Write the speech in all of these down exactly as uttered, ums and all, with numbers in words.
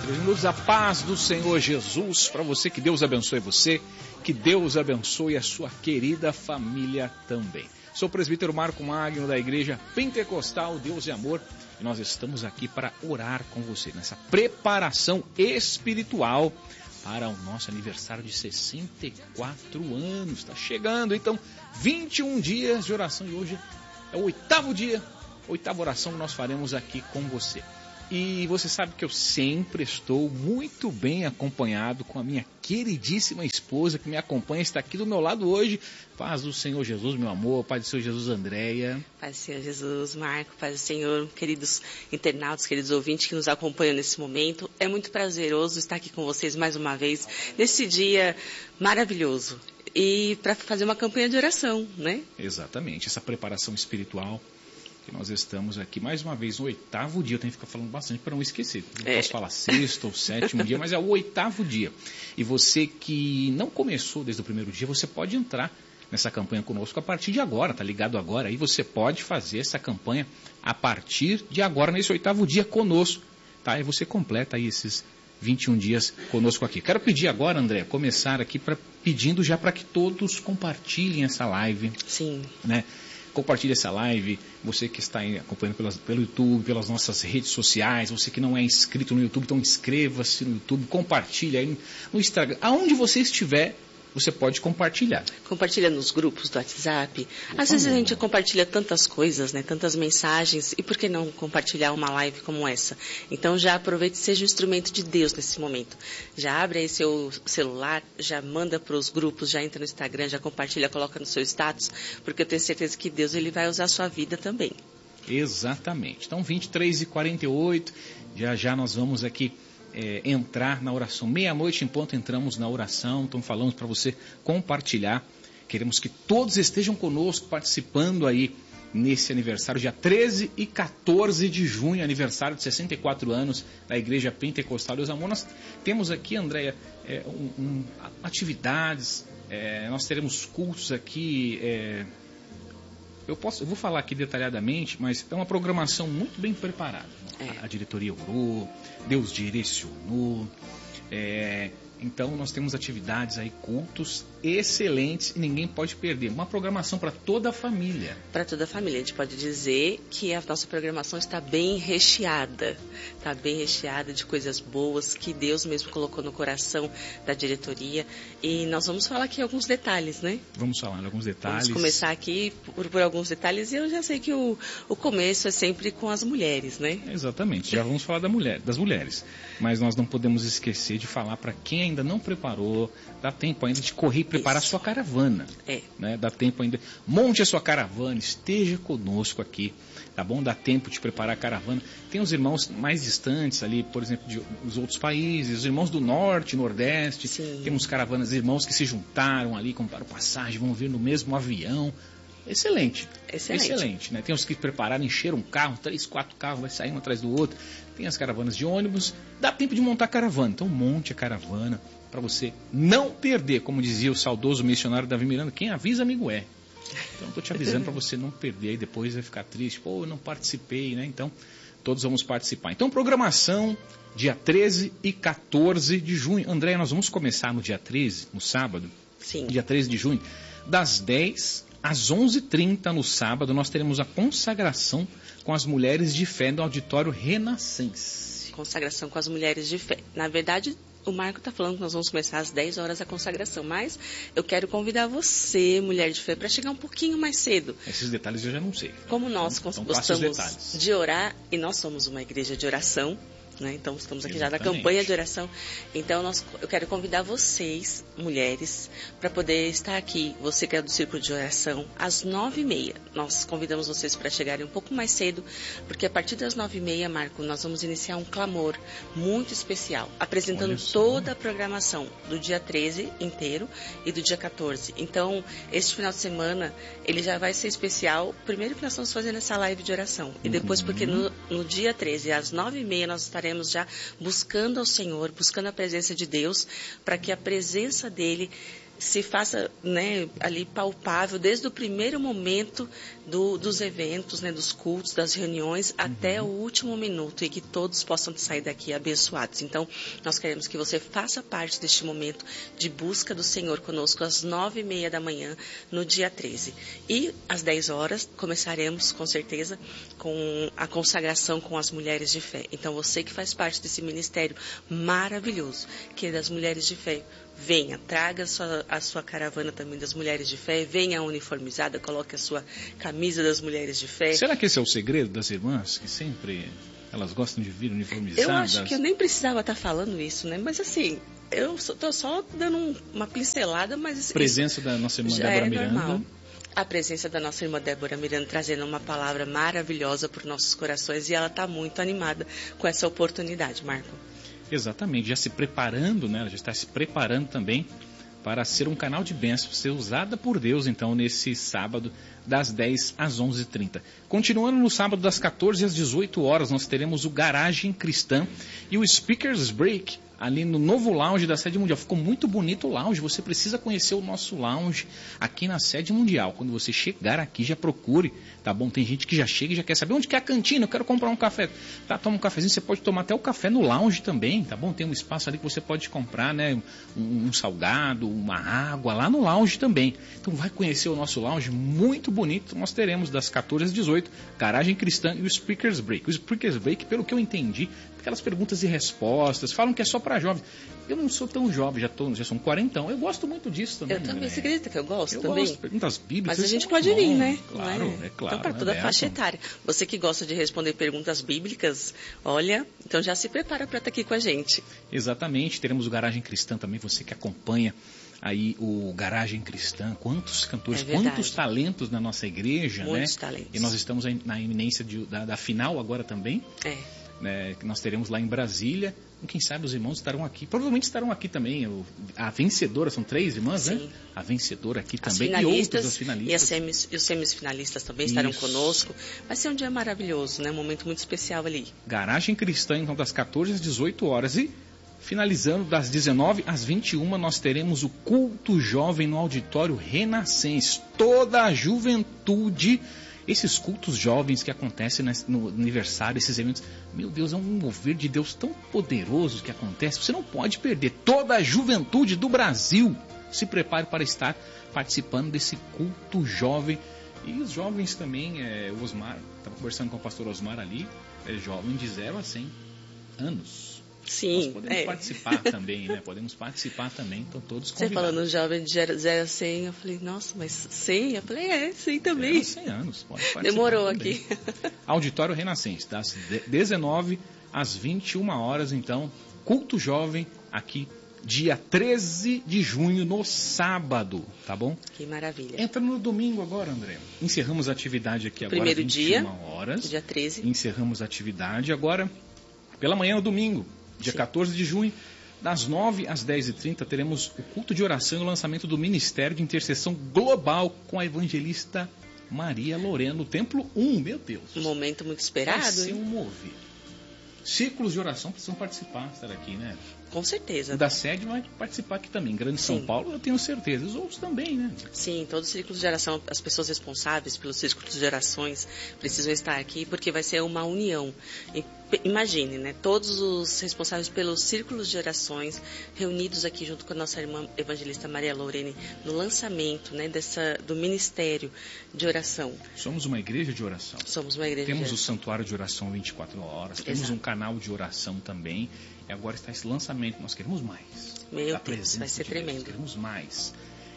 três minutos. A paz do Senhor Jesus para você, que Deus abençoe você, que Deus abençoe a sua querida família também. Sou o presbítero Marco Magno da Igreja Pentecostal Deus e Amor e nós estamos aqui para orar com você nessa preparação espiritual para o nosso aniversário de sessenta e quatro anos. Está chegando, então, vinte e um dias de oração e hoje é o oitavo dia, oitava oração que nós faremos aqui com você. E você sabe que eu sempre estou muito bem acompanhado com a minha queridíssima esposa que me acompanha, está aqui do meu lado hoje. Paz do Senhor Jesus, meu amor, paz do Senhor Jesus, Andréia. Paz do Senhor Jesus, Marco, paz do Senhor, queridos internautas, queridos ouvintes que nos acompanham nesse momento. É muito prazeroso estar aqui com vocês mais uma vez, nesse dia maravilhoso. E para fazer uma campanha de oração, né? Exatamente, essa preparação espiritual que nós estamos aqui, mais uma vez, no oitavo dia. Eu tenho que ficar falando bastante para não esquecer. Não é. Posso falar sexto ou sétimo dia, mas é o oitavo dia. E você que não começou desde o primeiro dia, você pode entrar nessa campanha conosco a partir de agora, tá ligado agora? Aí você pode fazer essa campanha a partir de agora, nesse oitavo dia conosco, tá? E você completa aí esses vinte e um dias conosco aqui. Quero pedir agora, André, começar aqui pra, pedindo já para que todos compartilhem essa live. Sim. Né? Compartilhe essa live, você que está aí acompanhando pelas, pelo YouTube, pelas nossas redes sociais, você que não é inscrito no YouTube, então inscreva-se no YouTube, compartilhe aí no Instagram, aonde você estiver, você pode compartilhar. Compartilha nos grupos do WhatsApp. Às vezes a gente compartilha tantas coisas, né, tantas mensagens, e por que não compartilhar uma live como essa? Então já aproveite e seja um instrumento de Deus nesse momento. Já abre aí seu celular, já manda para os grupos, já entra no Instagram, já compartilha, coloca no seu status, porque eu tenho certeza que Deus ele vai usar a sua vida também. Exatamente. Então vinte e três e quarenta e oito, já já nós vamos aqui É, entrar na oração. Meia-noite em ponto entramos na oração, então falamos para você compartilhar. Queremos que todos estejam conosco participando aí nesse aniversário, dia treze e quatorze de junho, aniversário de sessenta e quatro anos da Igreja Pentecostal Deus e Amor. Nós temos aqui, Andréia, é, um, um, atividades, é, nós teremos cultos aqui, é, eu, posso, eu vou falar aqui detalhadamente, mas é uma programação muito bem preparada. É. A, a diretoria orou, Deus direcionou, é, então nós temos atividades aí, cultos excelentes e ninguém pode perder. Uma programação para toda a família. Para toda a família. A gente pode dizer que a nossa programação está bem recheada. Está bem recheada de coisas boas que Deus mesmo colocou no coração da diretoria. E nós vamos falar aqui alguns detalhes, né? Vamos falar de alguns detalhes. Vamos começar aqui por, por alguns detalhes. E eu já sei que o, o começo é sempre com as mulheres, né? Exatamente. Já vamos falar da mulher, das mulheres. Mas nós não podemos esquecer de falar para quem ainda não preparou, dá tempo ainda de correr e preparar a sua caravana. É. Né? Dá tempo ainda. Monte a sua caravana, esteja conosco aqui, tá bom? Dá tempo de preparar a caravana. Tem os irmãos mais distantes ali, por exemplo, de, dos outros países, os irmãos do Norte, Nordeste. Sim. Temos caravanas, irmãos que se juntaram ali, compraram passagem, vão vir no mesmo avião. Excelente. Excelente. Excelente, né? Tem os que prepararam, encheram um carro, três, quatro carros, vai sair um atrás do outro. Tem as caravanas de ônibus. Dá tempo de montar a caravana. Então monte a caravana para você não perder. Como dizia o saudoso missionário Davi Miranda, quem avisa, amigo é. Então estou te avisando para você não perder e depois vai ficar triste. Pô, eu não participei, né? Então todos vamos participar. Então programação dia treze e quatorze de junho. André, nós vamos começar no dia treze, no sábado. Sim. Dia treze de junho, das dez às onze e trinta no sábado, nós teremos a consagração com as mulheres de fé no auditório Renascense. Consagração com as mulheres de fé. Na verdade, o Marco está falando que nós vamos começar às dez horas a consagração, mas eu quero convidar você, mulher de fé, para chegar um pouquinho mais cedo. Esses detalhes eu já não sei. Como nós então, gostamos de orar, e nós somos uma igreja de oração, né? Então estamos aqui Exatamente. já na campanha de oração. Então nós, eu quero convidar vocês, mulheres, para poder estar aqui, você que é do Círculo de Oração, às nove e meia. Nós convidamos vocês para chegarem um pouco mais cedo, porque a partir das nove e meia, Marco, nós vamos iniciar um clamor muito especial, apresentando toda a programação do dia treze inteiro e do dia quatorze. Então, este final de semana, ele já vai ser especial, primeiro que nós estamos fazendo essa live de oração, e depois porque no, no dia treze, às nove e meia, nós estaremos estaremos já buscando ao Senhor, buscando a presença de Deus, para que a presença dele se faça, né, ali palpável desde o primeiro momento do, dos eventos, né, dos cultos, das reuniões, uhum. até o último minuto, e que todos possam sair daqui abençoados. Então, nós queremos que você faça parte deste momento de busca do Senhor conosco às nove e meia da manhã, no dia treze. E às dez horas começaremos, com certeza, com a consagração com as mulheres de fé. Então, você que faz parte desse ministério maravilhoso, que é das mulheres de fé, venha, traga a sua, a sua caravana também das mulheres de fé, venha uniformizada, coloque a sua camisa das mulheres de fé. Será que esse é o segredo das irmãs, que sempre elas gostam de vir uniformizadas? Eu acho que eu nem precisava estar falando isso, né? Mas assim, eu estou só dando um, uma pincelada, mas... Presença da nossa irmã Débora é Miranda. Normal. A presença da nossa irmã Débora Miranda trazendo uma palavra maravilhosa para os nossos corações, e ela está muito animada com essa oportunidade, Marco. Exatamente, já se preparando, né? Ela já está se preparando também para ser um canal de bênção, ser usada por Deus, então, nesse sábado, das dez às onze e trinta. Continuando no sábado, das quatorze às dezoito horas, nós teremos o Garagem Cristã e o Speakers Break, ali no novo lounge da Sede Mundial. Ficou muito bonito o lounge, você precisa conhecer o nosso lounge aqui na Sede Mundial. Quando você chegar aqui, já procure, tá bom? Tem gente que já chega e já quer saber onde que é a cantina, eu quero comprar um café. Tá, toma um cafezinho, você pode tomar até o café no lounge também, tá bom? Tem um espaço ali que você pode comprar, né? Um, um salgado, uma água lá no lounge também. Então vai conhecer o nosso lounge, muito bonito. Nós teremos das quatorze às dezoito, Garagem Cristã e o Speakers Break. O Speakers Break, pelo que eu entendi, aquelas perguntas e respostas, falam que é só para jovens. Eu não sou tão jovem, já, tô, já sou um quarentão. Eu gosto muito disso também. Eu também, né? você acredita que eu gosto eu também? Gosto, perguntas bíblicas. Mas a gente é pode bom. vir, né? Claro, é, é claro. Então, para toda a faixa etária. Você que gosta de responder perguntas bíblicas, olha, então já se prepara para estar aqui com a gente. Exatamente, teremos o Garagem Cristã também, você que acompanha aí o Garagem Cristã, quantos cantores, é quantos talentos na nossa igreja, Muitos né? talentos. E nós estamos na iminência de, da, da final agora também. É. Né, que nós teremos lá em Brasília. Quem sabe os irmãos estarão aqui. Provavelmente estarão aqui também. O, a vencedora, são três irmãs, Sim. né? A vencedora aqui as também. E outras, as finalistas. E, as semis, e os semifinalistas também estarão Isso. conosco. Vai ser um dia maravilhoso, né? Um momento muito especial ali. Garagem Cristã, então, das quatorze às dezoito horas. E finalizando, das dezenove às vinte e uma, nós teremos o culto jovem no auditório Renascença. Toda a juventude... Esses cultos jovens que acontecem no aniversário, esses eventos, meu Deus, é um mover de Deus tão poderoso que acontece. Você não pode perder. Toda a juventude do Brasil se prepare para estar participando desse culto jovem. E os jovens também, é, o Osmar, estava conversando com o pastor Osmar ali, é jovem de zero a cem anos. Sim, nós podemos é. participar também, né? Podemos participar também, então todos Você convidados. falando jovem de zero a cem, eu falei, nossa, mas cem? Eu falei, é, cem também. cem anos, pode participar. Demorou também. aqui. Auditório Renascença, das dezenove às vinte e uma horas, então, culto jovem aqui, dia treze de junho, no sábado, tá bom? Que maravilha. Entra no domingo agora, André. Encerramos a atividade aqui agora, Primeiro vinte e uma dia, horas. dia treze. Encerramos a atividade agora, pela manhã no domingo. Dia Sim. quatorze de junho, das nove às dez e trinta, teremos o culto de oração e o lançamento do Ministério de Intercessão Global com a evangelista Maria Lorena, no Templo um, meu Deus. Um momento muito esperado. Vai ser um mover. Círculos de oração precisam participar, estar aqui, né? Com certeza. O da sede vai participar aqui também. Grande São Sim. Paulo, eu tenho certeza. Os outros também, né? Sim, todos os círculos de oração, as pessoas responsáveis pelos círculos de orações precisam estar aqui, porque vai ser uma união. Imagine, né? Todos os responsáveis pelos círculos de orações reunidos aqui junto com a nossa irmã evangelista Maria Lorene no lançamento, né, dessa, do Ministério de Oração. Somos uma igreja de oração. Somos uma igreja Temos de o santuário de oração vinte e quatro horas. Temos Exato. um canal de oração também. E agora está esse lançamento. Nós queremos mais. Meu Deus, vai ser de tremendo. Deus. Queremos mais.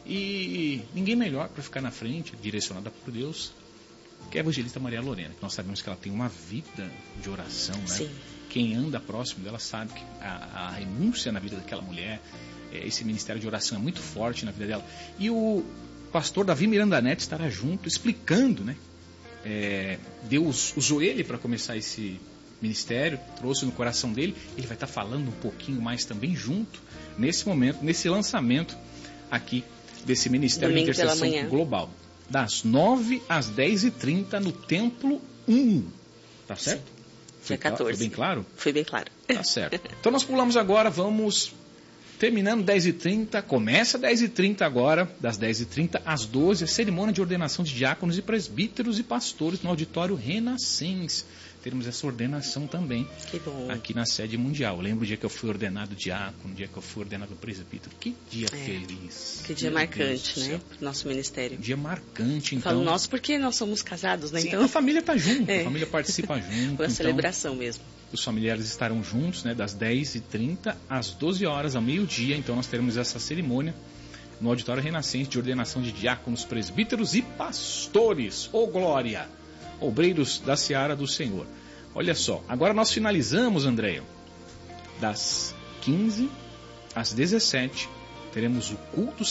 E ninguém melhor para ficar na frente, direcionada por Deus, que é a evangelista Maria Lorena, que nós sabemos que ela tem uma vida de oração, né? Sim. Quem anda próximo dela sabe que a, a renúncia na vida daquela mulher, é, esse ministério de oração é muito forte na vida dela. E o pastor Davi Miranda Neto estará junto, explicando, né? É, Deus usou ele para começar esse ministério, trouxe no coração dele, ele vai estar falando um pouquinho mais também junto, nesse momento, nesse lançamento aqui desse Ministério Domingo de Intercessão Global. Das nove às dez e trinta no Templo um. Tá certo? Dia quatorze. Foi bem claro? Foi bem claro. Tá certo. Então nós pulamos agora, vamos Terminando dez e trinta, começa dez e trinta agora, das dez e trinta às doze, a cerimônia de ordenação de diáconos e presbíteros e pastores no auditório Renascença. Teremos essa ordenação também Que bom. aqui na sede mundial. Eu lembro o dia que eu fui ordenado diácono, o dia que eu fui ordenado presbítero. Que dia É, feliz. Que dia Meu marcante, Deus do né? céu. Pro nosso ministério. Dia marcante, então. Falo nosso porque nós somos casados, né? Sim, Então, a família está junto, É. a família participa junto. uma então, celebração mesmo. os familiares estarão juntos, né, das dez e trinta às doze horas, ao meio-dia. Então nós teremos essa cerimônia no auditório Renascença de ordenação de diáconos, presbíteros e pastores. Ô glória! Obreiros da seara do Senhor. Olha só, agora nós finalizamos, Andréia, das quinze às dezessete, teremos o culto